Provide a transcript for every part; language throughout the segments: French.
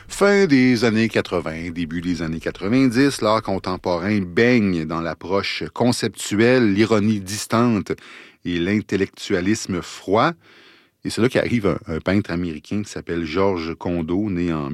Fin des années 80, début des années 90, l'art contemporain baigne dans l'approche conceptuelle, l'ironie distante et l'intellectualisme froid. Et c'est là qu'arrive un peintre américain qui s'appelle Georges Condo, né en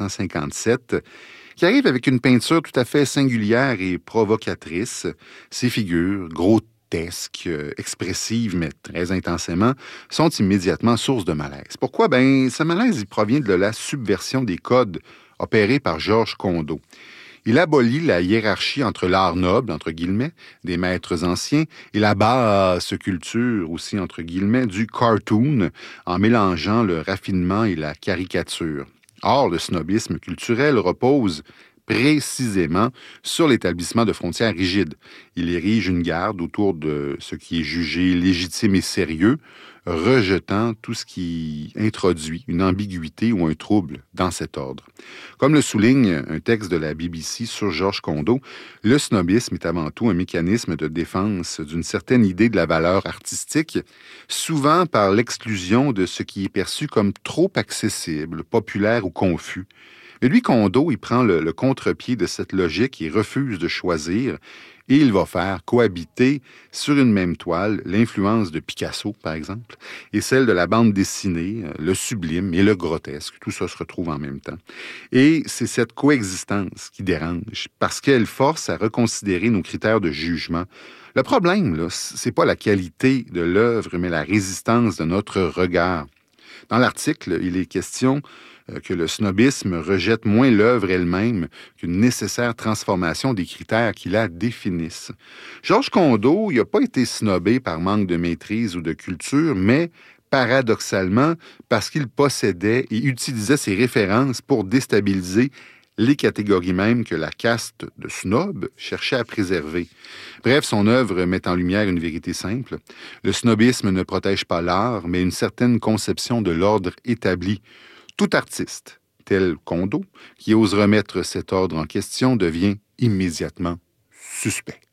1957, qui arrive avec une peinture tout à fait singulière et provocatrice. Ses figures, grotesques, expressives, mais très intensément, sont immédiatement source de malaise. Pourquoi? Ce malaise, il provient de la subversion des codes opérés par Georges Condo. Il abolit la hiérarchie entre l'art noble, entre guillemets, des maîtres anciens, et la basse culture, aussi entre guillemets, du cartoon, en mélangeant le raffinement et la caricature. Or, le snobisme culturel repose précisément sur l'établissement de frontières rigides. Il érige une garde autour de ce qui est jugé légitime et sérieux, rejetant tout ce qui introduit une ambiguïté ou un trouble dans cet ordre. Comme le souligne un texte de la BBC sur Georges Condo, le snobisme est avant tout un mécanisme de défense d'une certaine idée de la valeur artistique, souvent par l'exclusion de ce qui est perçu comme trop accessible, populaire ou confus. Mais lui, Condo, il prend le contre-pied de cette logique et refuse de choisir, et il va faire cohabiter sur une même toile l'influence de Picasso, par exemple, et celle de la bande dessinée, le sublime et le grotesque. Tout ça se retrouve en même temps. Et c'est cette coexistence qui dérange, parce qu'elle force à reconsidérer nos critères de jugement. Le problème, là, c'est pas la qualité de l'œuvre, mais la résistance de notre regard. Dans l'article, il est question que le snobisme rejette moins l'œuvre elle-même qu'une nécessaire transformation des critères qui la définissent. Georges Condo, il n'a pas été snobé par manque de maîtrise ou de culture, mais paradoxalement parce qu'il possédait et utilisait ses références pour déstabiliser les catégories mêmes que la caste de snob cherchait à préserver. Bref, son œuvre met en lumière une vérité simple. Le snobisme ne protège pas l'art, mais une certaine conception de l'ordre établi. Tout artiste, tel Condo, qui ose remettre cet ordre en question devient immédiatement suspect.